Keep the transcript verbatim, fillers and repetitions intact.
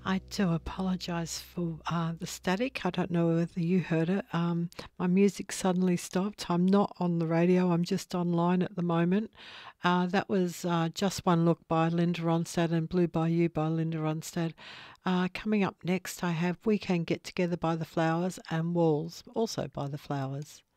I do apologise for uh, the static. I don't know whether you heard it. Um, my music suddenly stopped. I'm not on the radio, I'm just online at the moment. Uh, that was uh, Just One Look by Linda Ronstadt and Blue by You by Linda Ronstadt. Uh, coming up next, I have We Can Get Together by The Flowers and Walls, also by The Flowers.